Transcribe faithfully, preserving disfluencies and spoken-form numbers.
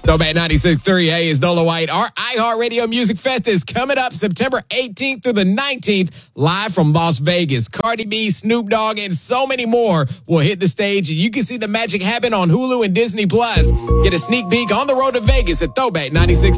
Throwback ninety-six point three, hey, it's Dola White. Our iHeartRadio Music Fest is coming up September eighteenth through the nineteenth, live from Las Vegas. Cardi B, Snoop Dogg, and so many more will hit the stage. You can see the magic happen on Hulu and Disney Plus. Get a sneak peek on the road to Vegas at Throwback ninety-six.